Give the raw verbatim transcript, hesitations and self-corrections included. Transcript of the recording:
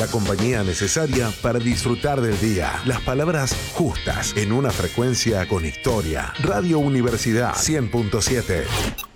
la compañía necesaria para disfrutar del día. Las palabras justas en una frecuencia con historia. Radio Universidad cien punto siete.